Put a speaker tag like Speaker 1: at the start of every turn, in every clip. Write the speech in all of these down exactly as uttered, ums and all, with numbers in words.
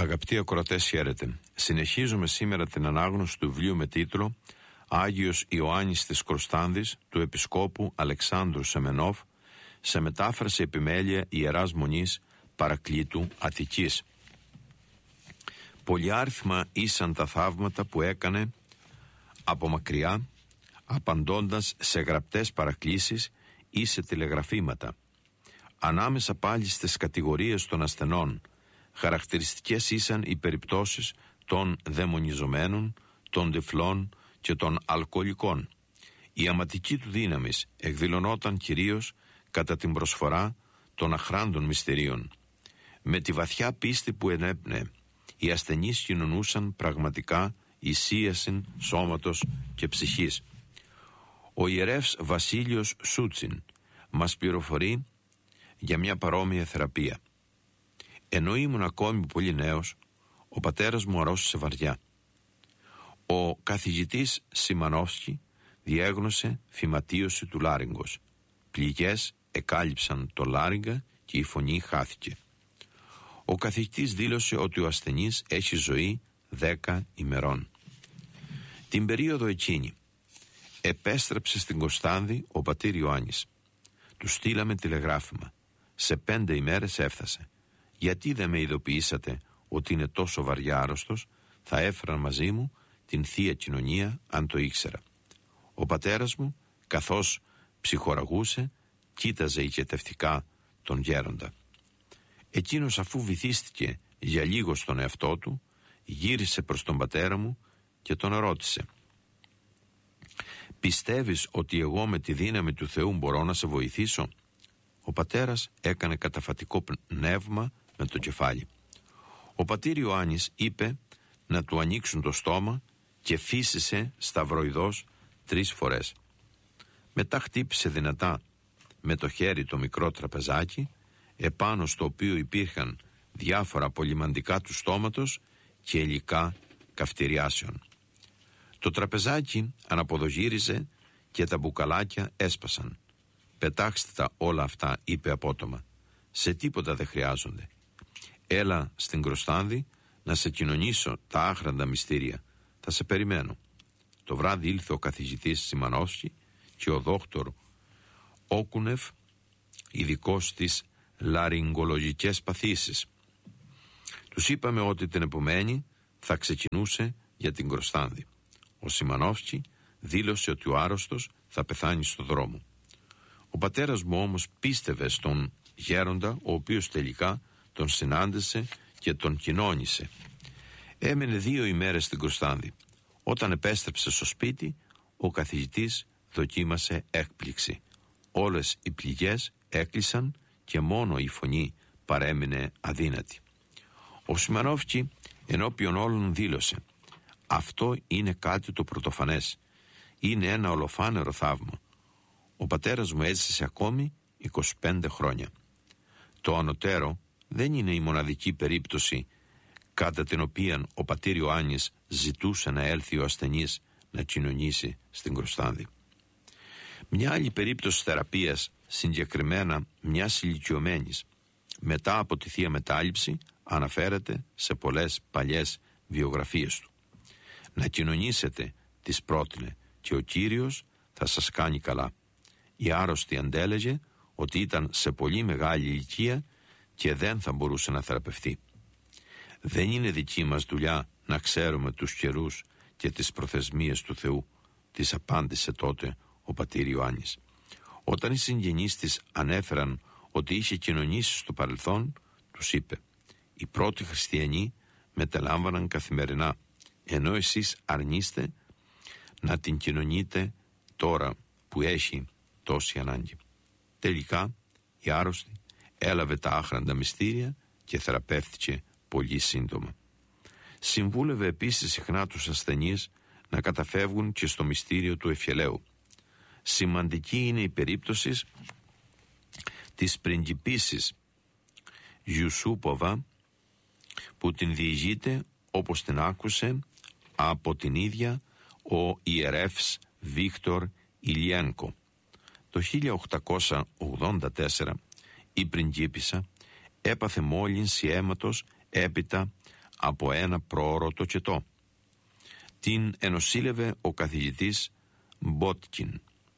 Speaker 1: Αγαπητοί ακροατές, χαίρετε. Συνεχίζουμε σήμερα την ανάγνωση του βιβλίου με τίτλο «Άγιος Ιωάννης της Κροστάνδης» του Επισκόπου Αλεξάνδρου Σεμενόφ, σε μετάφραση επιμέλεια Ιεράς Μονής Παρακλήτου Αττικής. Πολυάριθμα ήσαν τα θαύματα που έκανε από μακριά, απαντώντας σε γραπτές παρακλήσεις ή σε τηλεγραφήματα. Ανάμεσα πάλι στις κατηγορίες των ασθενών, χαρακτηριστικές ήσαν οι περιπτώσεις των δαιμονιζομένων, των τυφλών και των αλκοολικών. Η αματική του δύναμης εκδηλωνόταν κυρίως κατά την προσφορά των αχράντων μυστηρίων. Με τη βαθιά πίστη που ενέπνεε, οι ασθενείς κοινωνούσαν πραγματικά ισίασιν σώματος και ψυχής. Ο ιερεύς Βασίλειος Σούτσιν μας πληροφορεί για μια παρόμοια θεραπεία. Ενώ ήμουν ακόμη πολύ νέος, ο πατέρας μου αρρώστησε βαριά. Ο καθηγητής Σιμανόφσκι διέγνωσε φυματίωση του λάριγκος. Πληγές εκάλυψαν το λάριγκα και η φωνή χάθηκε. Ο καθηγητής δήλωσε ότι ο ασθενής έχει ζωή δέκα ημερών. Την περίοδο εκείνη επέστρεψε στην Κωνστάνδη ο πατήρ Ιωάννης. Του στείλαμε τηλεγράφημα. Σε πέντε ημέρες έφτασε. Γιατί δεν με ειδοποιήσατε ότι είναι τόσο βαριά άρρωστος? Θα έφεραν μαζί μου την Θεία Κοινωνία αν το ήξερα. Ο πατέρας μου, καθώς ψυχοραγούσε, κοίταζε οικετευτικά τον γέροντα. Εκείνος, αφού βυθίστηκε για λίγο στον εαυτό του, γύρισε προς τον πατέρα μου και τον ρώτησε: «Πιστεύεις ότι εγώ με τη δύναμη του Θεού μπορώ να σε βοηθήσω?» Ο πατέρας έκανε καταφατικό πνεύμα με το κεφάλι. Ο πατήρ Ιωάννης είπε να του ανοίξουν το στόμα και φύσησε σταυροειδώς τρεις φορές. Μετά χτύπησε δυνατά με το χέρι το μικρό τραπεζάκι, επάνω στο οποίο υπήρχαν διάφορα απολυμαντικά του στόματος και υλικά καυτηριάσεων. Το τραπεζάκι αναποδογύριζε και τα μπουκαλάκια έσπασαν. «Πετάξτε τα όλα αυτά», είπε απότομα. «Σε τίποτα δεν χρειάζονται. Έλα στην Κροστάνδη να σε κοινωνήσω τα άχραντα μυστήρια. Θα σε περιμένω». Το βράδυ ήλθε ο καθηγητής Σιμανόφσκι και ο δόκτωρ Όκουνεφ, ειδικός στις λαριγγολογικές παθήσεις. Τους είπαμε ότι την επομένη θα ξεκινούσε για την Κροστάνδη. Ο Σιμανόφσκι δήλωσε ότι ο άρρωστος θα πεθάνει στο δρόμο. Ο πατέρας μου όμως πίστευε στον γέροντα, ο οποίος τελικά τον συνάντησε και τον κοινώνησε. Έμενε δύο ημέρες στην Κροστάνδη. Όταν επέστρεψε στο σπίτι, ο καθηγητής δοκίμασε έκπληξη. Όλες οι πληγές έκλεισαν και μόνο η φωνή παρέμεινε αδύνατη. Ο Σιμανόφσκι ενώπιον όλων δήλωσε: «Αυτό είναι κάτι το πρωτοφανές. Είναι ένα ολοφάνερο θαύμα. Ο πατέρας μου έζησε ακόμη είκοσι πέντε χρόνια. Το ανωτέρω δεν είναι η μοναδική περίπτωση κατά την οποία ο πατήρ Ιωάννης ζητούσε να έλθει ο ασθενής να κοινωνήσει στην Κροστάνδη. Μια άλλη περίπτωση θεραπείας, συγκεκριμένα μιας ηλικιωμένης, μετά από τη Θεία Μετάληψη, αναφέρεται σε πολλές παλιές βιογραφίες του. «Να κοινωνήσετε», της πρότεινε, «και ο Κύριος θα σας κάνει καλά». Η άρρωστη αντέλεγε ότι ήταν σε πολύ μεγάλη ηλικία και δεν θα μπορούσε να θεραπευτεί. «Δεν είναι δική μας δουλειά να ξέρουμε τους καιρούς και τις προθεσμίες του Θεού», της απάντησε τότε ο πατήρ Ιωάννης. Όταν οι συγγενείς της ανέφεραν ότι είχε κοινωνήσει στο παρελθόν, τους είπε: «Οι πρώτοι χριστιανοί μεταλάμβαναν καθημερινά, ενώ εσείς αρνείστε να την κοινωνείτε τώρα που έχει τόση ανάγκη». Τελικά η άρρωστη έλαβε τα άχραντα μυστήρια και θεραπεύτηκε πολύ σύντομα. Συμβούλευε επίσης συχνά τους ασθενείς να καταφεύγουν και στο μυστήριο του ευχελαίου. Σημαντική είναι η περίπτωση της πριγκιπίσης Γιουσούποβα, που την διηγείται, όπως την άκουσε από την ίδια ο ιερεύς Βίκτορ Ηλιένκο. Το χίλια οκτακόσια ογδόντα τέσσερα η πριγκίπισσα έπαθε μόλυνση αίματος έπειτα από ένα πρόωρο τοκετό. Την ενοσύλλευε ο καθηγητής Μπότκιν.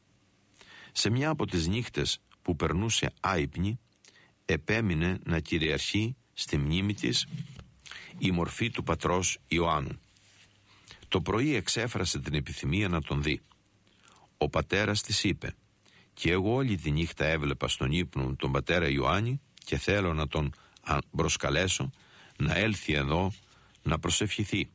Speaker 1: Σε μια από τις νύχτες που περνούσε άυπνη, επέμεινε να κυριαρχεί στη μνήμη της η μορφή του πατρός Ιωάννου. Το πρωί εξέφρασε την επιθυμία να τον δει. Ο πατέρας της είπε: «Και εγώ όλη τη νύχτα έβλεπα στον ύπνο τον πατέρα Ιωάννη και θέλω να τον προσκαλέσω να έλθει εδώ να προσευχηθεί».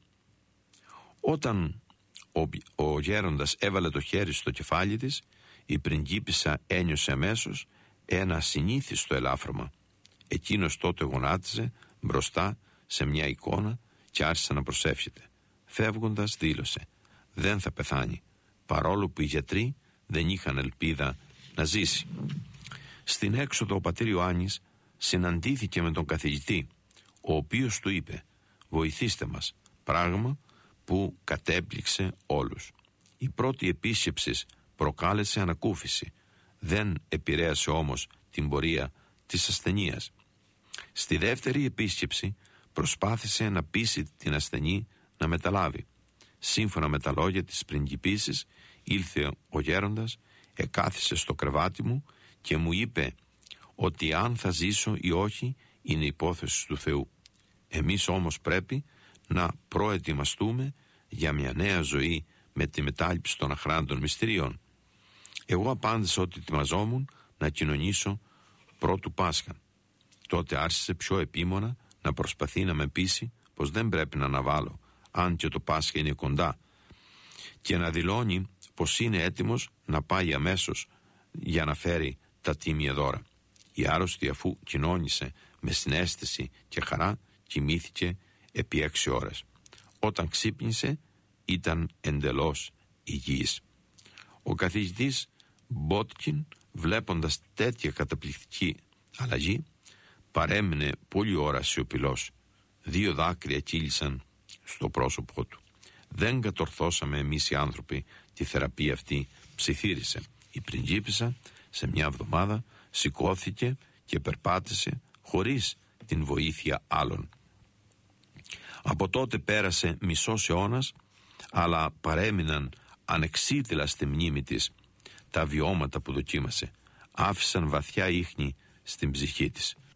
Speaker 1: Όταν ο, ο γέροντας έβαλε το χέρι στο κεφάλι της, η πριγκίπισσα ένιωσε αμέσως ένα ασυνήθιστο ελάφρωμα. Εκείνος τότε γονάτιζε μπροστά σε μια εικόνα και άρχισε να προσεύχεται. Φεύγοντας δήλωσε: «Δεν θα πεθάνει», παρόλο που οι γιατροί δεν είχαν ελπίδα να ζήσει. Στην έξοδο ο πατήρ Ιωάννης συναντήθηκε με τον καθηγητή, ο οποίος του είπε: «Βοηθήστε μας», πράγμα που κατέπληξε όλους. Η πρώτη επίσκεψη προκάλεσε ανακούφιση, δεν επηρέασε όμως την πορεία της ασθενείας. Στη δεύτερη επίσκεψη προσπάθησε να πείσει την ασθενή να μεταλάβει. Σύμφωνα με τα λόγια της πριγκιπίσης, ήλθε ο γέροντας, εκάθισε στο κρεβάτι μου και μου είπε ότι αν θα ζήσω ή όχι είναι υπόθεση του Θεού. Εμείς όμως πρέπει να προετοιμαστούμε για μια νέα ζωή με τη μετάληψη των αχράντων μυστηρίων. Εγώ απάντησα ότι ετοιμαζόμουν να κοινωνήσω πρώτου Πάσχα. Τότε άρχισε πιο επίμονα να προσπαθεί να με πείσει πως δεν πρέπει να αναβάλω, αν και το Πάσχα είναι κοντά, και να δηλώνει πως είναι έτοιμος να πάει αμέσως για να φέρει τα τίμια δώρα. Η άρρωστη, αφού κοινώνησε με συναίσθηση και χαρά, κοιμήθηκε επί έξι ώρες. Όταν ξύπνησε ήταν εντελώς υγιής. Ο καθηγητής Μπότκιν, βλέποντας τέτοια καταπληκτική αλλαγή, παρέμεινε πολλή ώρα σιωπηλός. Δύο δάκρυα κύλησαν στο πρόσωπό του. «Δεν κατορθώσαμε εμείς οι άνθρωποι τη θεραπεία αυτή», ψιθύρισε. Η πριγκίπισσα σε μια εβδομάδα σηκώθηκε και περπάτησε χωρίς την βοήθεια άλλων. Από τότε πέρασε μισός αιώνας, αλλά παρέμειναν ανεξίτηλα στη μνήμη της τα βιώματα που δοκίμασε. Άφησαν βαθιά ίχνη στην ψυχή της.